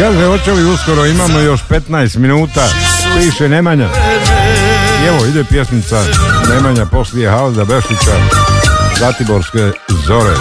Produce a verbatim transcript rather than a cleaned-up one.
Kaže, hoće li uskoro, imamo još petnaest minuta, piše Nemanja. I evo, ide pjesmica Nemanja poslije Halda Bešića, Zatiborske zore.